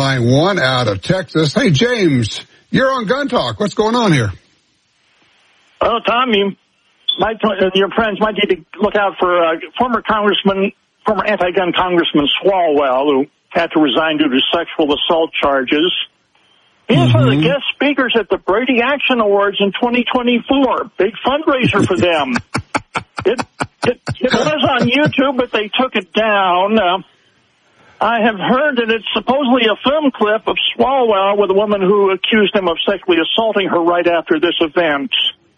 Line 1 out of Texas. Hey, James, you're on Gun Talk. What's going on here? Well, Tom, your friends might need to look out for former anti-gun Congressman Swalwell, who had to resign due to sexual assault charges. He was one of the guest speakers at the Brady Action Awards in 2024. Big fundraiser for them. It was on YouTube, but they took it down. I have heard that it's supposedly a film clip of Swalwell with a woman who accused him of sexually assaulting her right after this event.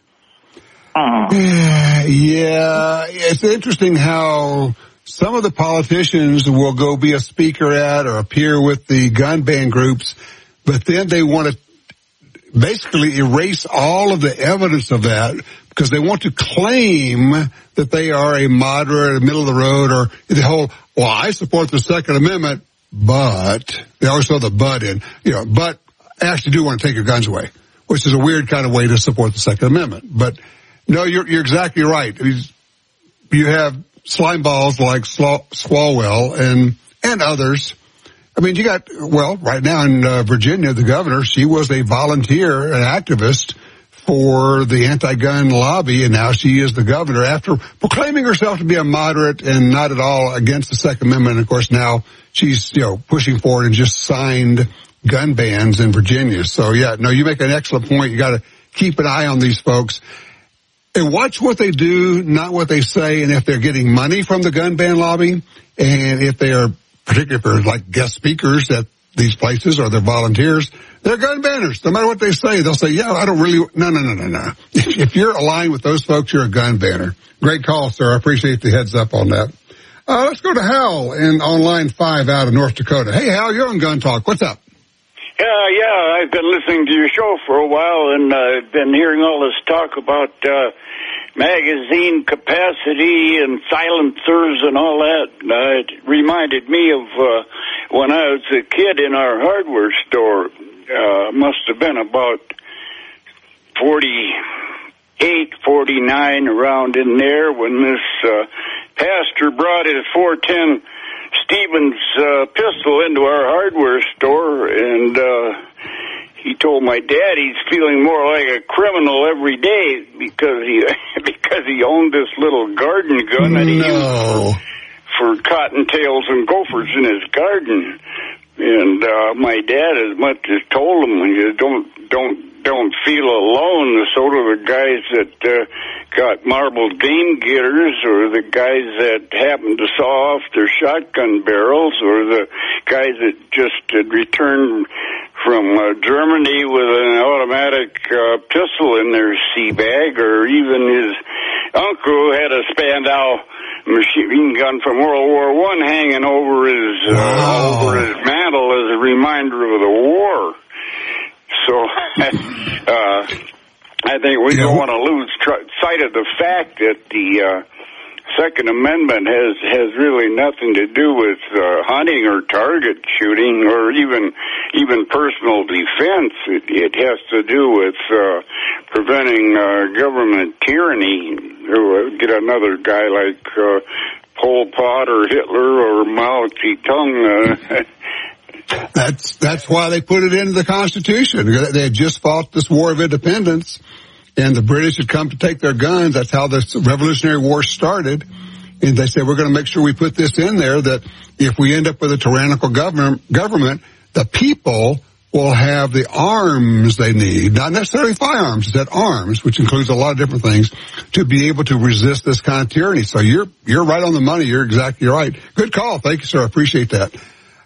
Yeah, it's interesting how some of the politicians will go be a speaker at or appear with the gun ban groups, but then they want to basically erase all of the evidence of that because they want to claim that they are a moderate, middle of the road, or the whole, well, I support the Second Amendment, but they always throw the but in, but I actually do want to take your guns away, which is a weird kind of way to support the Second Amendment. But no, you're exactly right. You have slime balls like Swalwell and others. I mean, you got, right now in Virginia, the governor, she was a volunteer, an activist for the anti-gun lobby, and now she is the governor after proclaiming herself to be a moderate and not at all against the Second Amendment. And of course, now she's, pushing forward and just signed gun bans in Virginia. So, yeah, no, you make an excellent point. You got to keep an eye on these folks and watch what they do, not what they say, and if they're getting money from the gun ban lobby, and if they are, particularly for like guest speakers at these places or they're volunteers, they're gun banners. No matter what they say, they'll say, yeah, I don't really, no. If you're aligned with those folks, you're a gun banner. Great call, sir. I appreciate the heads up on that. Let's go to Hal on line 5 out of North Dakota. Hey, Hal, you're on Gun Talk. What's up? Yeah, I've been listening to your show for a while, and I've been hearing all this talk about magazine capacity and silencers and all that. It reminded me of when I was a kid in our hardware store. Must have been about 48, 49, around in there, when this pastor brought his 410 Stevens pistol into our hardware store, and he told my dad he's feeling more like a criminal every day because he owned this little garden gun that he used for cottontails and gophers in his garden. And my dad as much as told him, you don't feel alone. So do the guys that got marbled game getters, or the guys that happen to saw off their shotgun barrels, or the guys that just had returned from Germany with an automatic pistol in their sea bag, or even his uncle who had a Spandau machine gun from World War I hanging over his mantle as a reminder of the war. So I think we don't want to lose sight of the fact that the Second Amendment has really nothing to do with hunting or target shooting or even personal defense. It has to do with preventing government tyranny. Get another guy like Pol Pot or Hitler or Mao Zedong. That's why they put it into the Constitution. They had just fought this War of Independence, and the British had come to take their guns. That's how the Revolutionary War started. And they said, we're going to make sure we put this in there, that if we end up with a tyrannical government, the people will have the arms they need, not necessarily firearms, it's that arms, which includes a lot of different things, to be able to resist this kind of tyranny. So you're right on the money. You're exactly right. Good call. Thank you, sir. I appreciate that.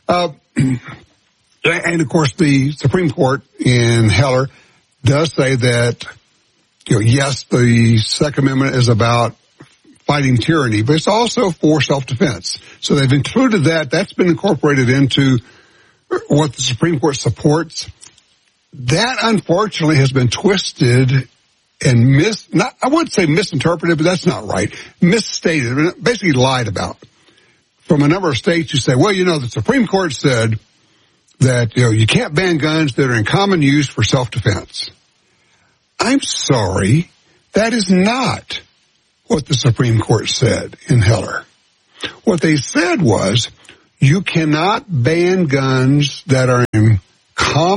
And of course, the Supreme Court in Heller does say that, yes, the Second Amendment is about fighting tyranny, but it's also for self-defense. So they've included that. That's been incorporated into what the Supreme Court supports. That, unfortunately, has been twisted and I wouldn't say misinterpreted, but that's not right. Misstated, basically lied about. From a number of states who say, well, the Supreme Court said that, you can't ban guns that are in common use for self-defense. I'm sorry, that is not what the Supreme Court said in Heller. What they said was, you cannot ban guns that are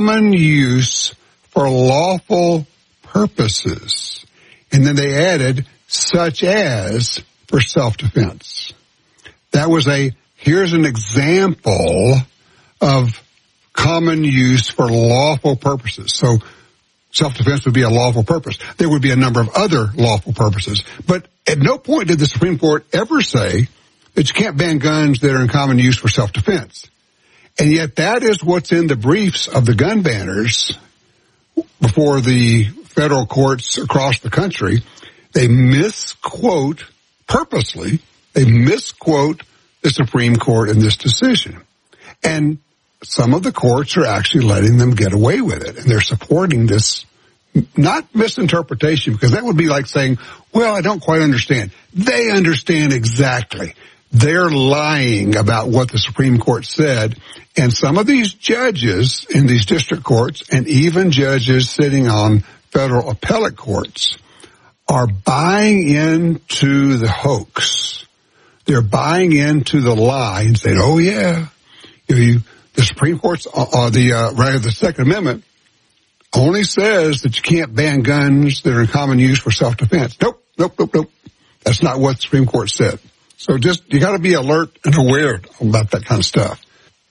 common use for lawful purposes. And then they added, such as for self-defense. That was here's an example of common use for lawful purposes. So self-defense would be a lawful purpose. There would be a number of other lawful purposes. But at no point did the Supreme Court ever say that you can't ban guns that are in common use for self-defense. And yet that is what's in the briefs of the gun banners before the federal courts across the country. They misquote purposely. They misquote the Supreme Court in this decision. And some of the courts are actually letting them get away with it. And they're supporting this, not misinterpretation, because that would be like saying, well, I don't quite understand. They understand exactly. They're lying about what the Supreme Court said. And some of these judges in these district courts and even judges sitting on federal appellate courts are buying into the hoax. They're buying into the lie and saying, oh, yeah, the Supreme Court's, the Second Amendment only says that you can't ban guns that are in common use for self-defense. Nope. That's not what the Supreme Court said. So you got to be alert and aware about that kind of stuff.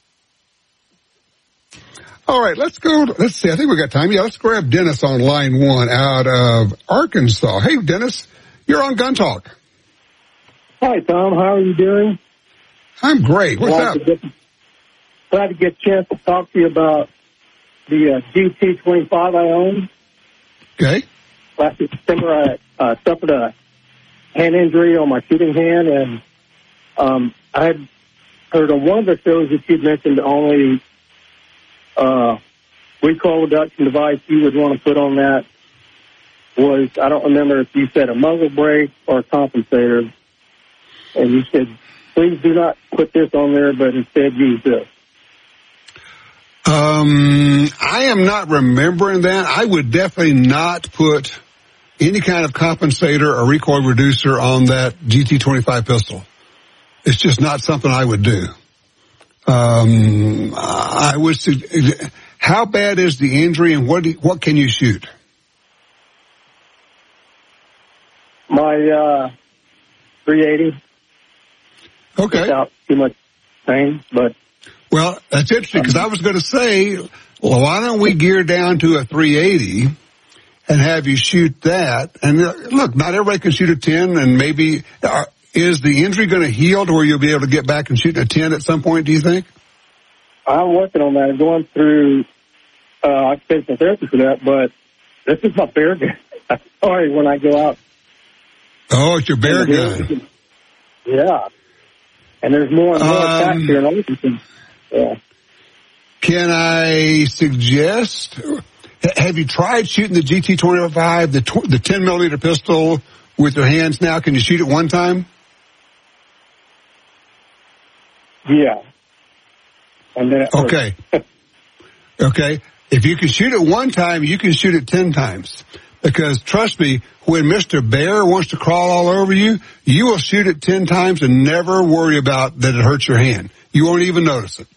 All right, let's see. I think we got time. Yeah, let's grab Dennis on line 1 out of Arkansas. Hey, Dennis, you're on Gun Talk. Hi, Tom. How are you doing? I'm great. What's up? Glad to get a chance to talk to you about the GT25 I own. Okay. Last December, I suffered a hand injury on my shooting hand, and I had heard on one of the shows that you'd mentioned only recoil reduction device you would want to put on that was, I don't remember if you said a muzzle brake or a compensator, and you said, please do not put this on there, but instead use this. I am not remembering that. I would definitely not put any kind of compensator or recoil reducer on that GT25 pistol. It's just not something I would do. I would. How bad is the injury, and what can you shoot? My 380. Okay. Without too much pain, but. Well, that's interesting, because I was going to say, well, why don't we gear down to a 380 and have you shoot that? And look, not everybody can shoot a 10, and maybe is the injury going to heal to where you'll be able to get back and shoot a 10 at some point, do you think? I'm working on that. I'm going through occupational therapy for that, but this is my bear gun. Sorry, when I go out. Oh, it's your bear gun. Yeah. And there's more and more attacks here in Arkansas. Yeah. Can I suggest, have you tried shooting the GT25, the 10 millimeter pistol with your hands now? Can you shoot it one time? Yeah. And then okay. Okay. If you can shoot it one time, you can shoot it 10 times. Because trust me, when Mr. Bear wants to crawl all over you, you will shoot it 10 times and never worry about that it hurts your hand. You won't even notice it.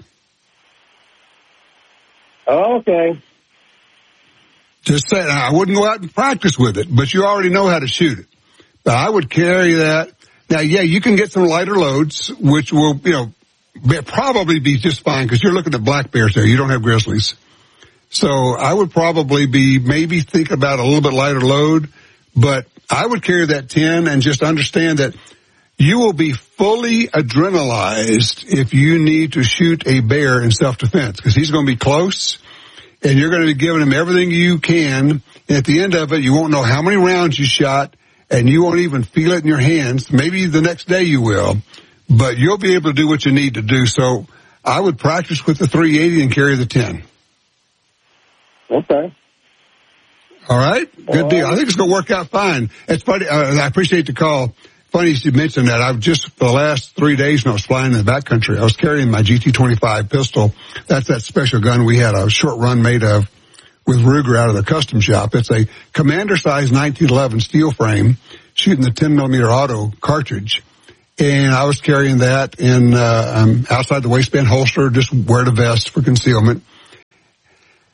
Okay. Just saying, I wouldn't go out and practice with it, but you already know how to shoot it. But I would carry that. Now, yeah, you can get some lighter loads, which will, probably be just fine, because you're looking at black bears there. You don't have grizzlies. So I would probably maybe think about a little bit lighter load, but I would carry that 10 and just understand that you will be fully adrenalized if you need to shoot a bear in self-defense, because he's going to be close and you're going to be giving him everything you can. And at the end of it, you won't know how many rounds you shot, and you won't even feel it in your hands. Maybe the next day you will, but you'll be able to do what you need to do. So I would practice with the 380 and carry the 10. Okay. All right. Good deal. I think it's going to work out fine. It's funny. I appreciate the call. Funny you mentioned that. I've just, for the last 3 days when I was flying in the backcountry, I was carrying my GT25 pistol. That's that special gun we had a short run made of with Ruger out of the custom shop. It's a commander size 1911 steel frame shooting the 10 millimeter auto cartridge. And I was carrying that in, outside the waistband holster, just wear the vest for concealment.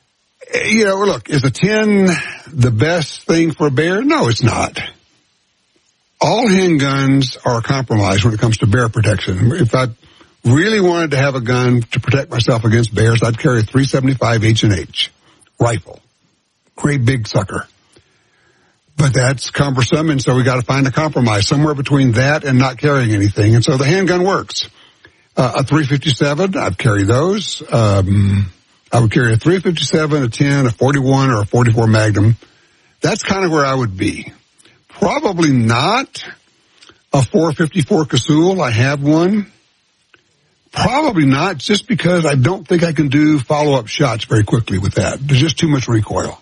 look, is a 10 the best thing for a bear? No, it's not. All handguns are compromised when it comes to bear protection. If I really wanted to have a gun to protect myself against bears, I'd carry a .375 H&H rifle. Great big sucker. But that's cumbersome, and so we got to find a compromise somewhere between that and not carrying anything. And so the handgun works. A .357, I've carried those. I would carry a .357, a 10, a 41, or a 44 Magnum. That's kind of where I would be. Probably not a .454 Casull. I have one. Probably not, just because I don't think I can do follow-up shots very quickly with that. There's just too much recoil.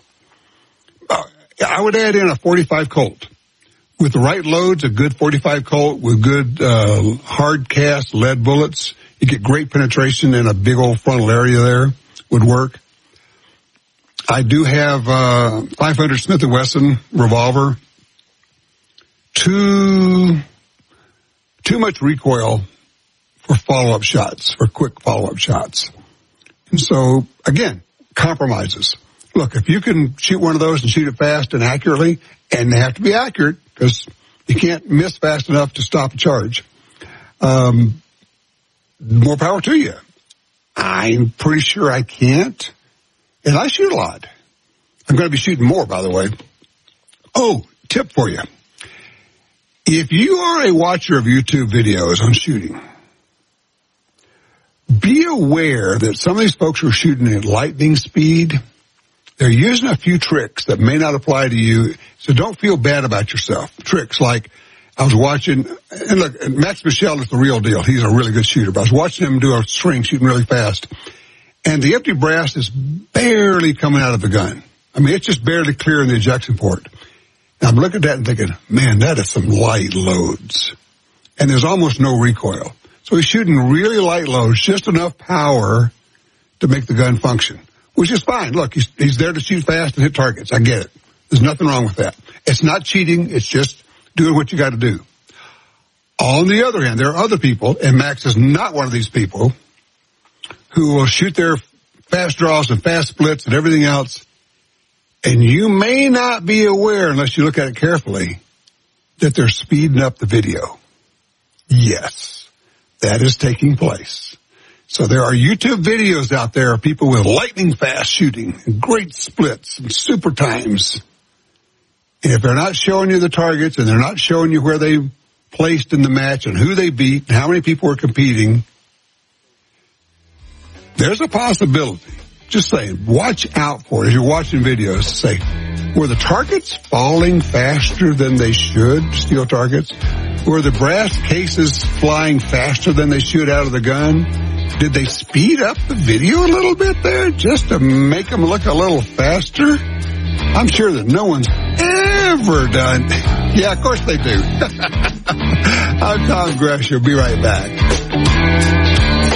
I would add in a .45 Colt. With the right loads, a good .45 Colt with good hard cast lead bullets, you get great penetration in a big old frontal area there, would work. I do have 500 Smith & Wesson revolver. Too much recoil for follow-up shots, for quick follow-up shots. And so, again, compromises. Look, if you can shoot one of those and shoot it fast and accurately, and they have to be accurate because you can't miss fast enough to stop a charge, more power to you. I'm pretty sure I can't, and I shoot a lot. I'm going to be shooting more, by the way. Oh, tip for you. If you are a watcher of YouTube videos on shooting, be aware that some of these folks who are shooting at lightning speed, they're using a few tricks that may not apply to you, so don't feel bad about yourself. Tricks like, I was watching, and look, Max Michel is the real deal. He's a really good shooter, but I was watching him do a string shooting really fast, and the empty brass is barely coming out of the gun. I mean, it's just barely clearing the ejection port. And I'm looking at that and thinking, man, that is some light loads. And there's almost no recoil. So he's shooting really light loads, just enough power to make the gun function, which is fine. Look, he's there to shoot fast and hit targets. I get it. There's nothing wrong with that. It's not cheating. It's just doing what you got to do. On the other hand, there are other people, and Max is not one of these people, who will shoot their fast draws and fast splits and everything else, and you may not be aware, unless you look at it carefully, that they're speeding up the video. Yes, that is taking place. So there are YouTube videos out there of people with lightning fast shooting and great splits and super times. And if they're not showing you the targets and they're not showing you where they placed in the match and who they beat and how many people are competing, there's a possibility. Just saying, watch out for it as you're watching videos. Say, were the targets falling faster than they should, steel targets? Were the brass cases flying faster than they should out of the gun? Did they speed up the video a little bit there just to make them look a little faster? I'm sure that no one's ever done. Yeah, of course they do. I'm Tom Gresham. Be right back.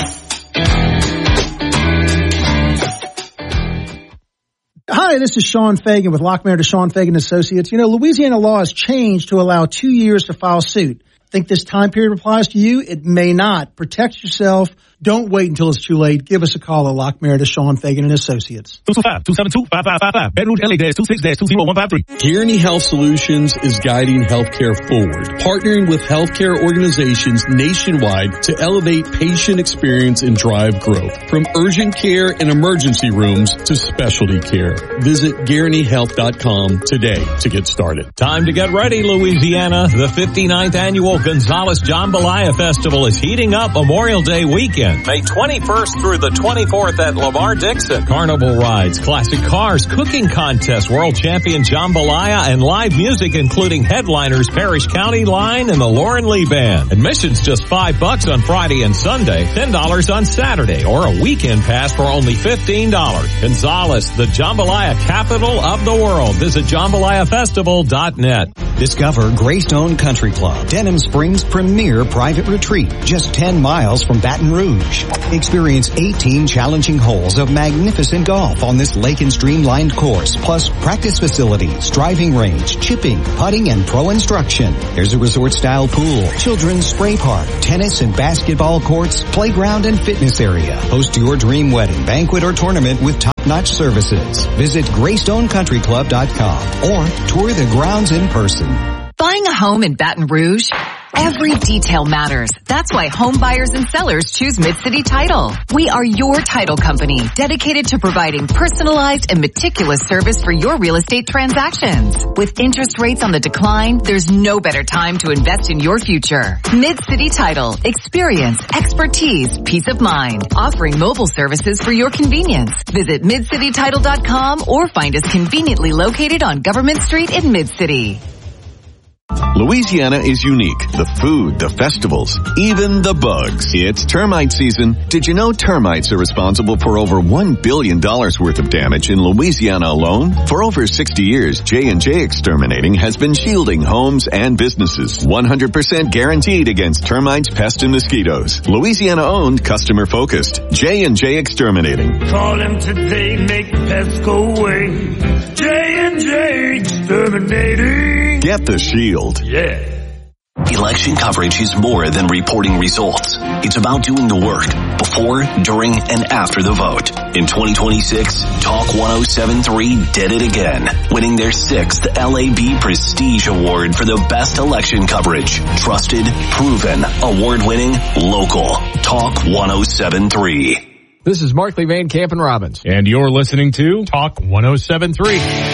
Hi, this is Sean Fagan with Lockmayer to Sean Fagan Associates. You know, Louisiana law has changed to allow 2 years to file suit. Think this time period applies to you? It may not. Protect yourself. Don't wait until it's too late. Give us a call at Lockmayer to Sean Fagan and Associates. 225-272-5555. Baton Rouge, LA-26-20153. Guaranty Health Solutions is guiding healthcare forward, partnering with healthcare organizations nationwide to elevate patient experience and drive growth. From urgent care and emergency rooms to specialty care. Visit GuarantyHealth.com today to get started. Time to get ready, Louisiana. The 59th annual Gonzales Jambalaya Festival is heating up Memorial Day weekend. May 21st through the 24th at Lamar Dixon. Carnival rides, classic cars, cooking contests, world champion jambalaya, and live music including headliners Parish County Line and the Lauren Lee Band. Admission's just $5 on Friday and Sunday, $10 on Saturday, or a weekend pass for only $15. Gonzales, the jambalaya capital of the world. Visit JambalayaFestival.net. Discover Greystone Country Club, Denham Springs' premier private retreat, just 10 miles from Baton Rouge. Experience 18 challenging holes of magnificent golf on this lake and streamlined course, plus practice facilities, driving range, chipping, putting, and pro instruction. There's a resort-style pool, children's spray park, tennis and basketball courts, playground and fitness area. Host your dream wedding, banquet, or tournament with top top-notch services. Visit GreystoneCountryClub.com or tour the grounds in person. Buying a home in Baton Rouge? Every detail matters. That's why home buyers and sellers choose Mid-City Title. We are your title company, dedicated to providing personalized and meticulous service for your real estate transactions. With interest rates on the decline, there's no better time to invest in your future. Mid-City Title. Experience, expertise, peace of mind. Offering mobile services for your convenience. Visit MidCityTitle.com or find us conveniently located on Government Street in Mid-City. Louisiana is unique. The food, the festivals, even the bugs. It's termite season. Did you know termites are responsible for over $1 billion worth of damage in Louisiana alone? For over 60 years, J&J Exterminating has been shielding homes and businesses. 100% guaranteed against termites, pests, and mosquitoes. Louisiana-owned, customer-focused. J&J Exterminating. Call him today, make pests go away. J&J Exterminating. Get the shield. Yeah. Election coverage is more than reporting results. It's about doing the work before, during, and after the vote. In 2026, Talk 107.3 did it again, winning their 6th LAB Prestige Award for the best election coverage. Trusted, proven, award-winning, local. Talk 107.3. This is Markley, Van Camp, and Robbins. And you're listening to Talk 107.3.